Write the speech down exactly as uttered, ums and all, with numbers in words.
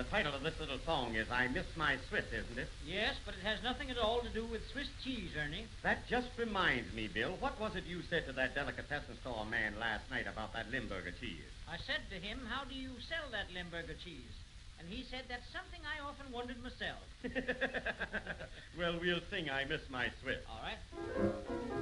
title of this little song is I Miss My Swiss, isn't it? Yes, but it has nothing at all to do with Swiss cheese, Ernie. That just reminds me, Bill. What was it you said to that delicatessen store man last night about that Limburger cheese? I said to him, how do you sell that Limburger cheese? And he said, that's something I often wondered myself. Well, we'll sing I Miss My Swiss. All right.